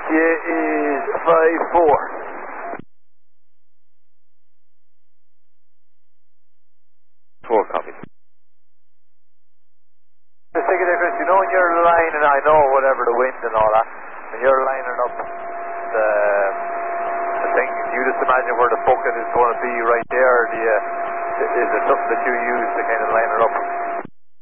ETA is 5-4. Four copy. Just take it there, Chris. You know when you're lining, I know whatever the wind and all that, when you're lining up the thing, you just imagine where the bucket is going to be right there. Is it something that you use to kind of line it up?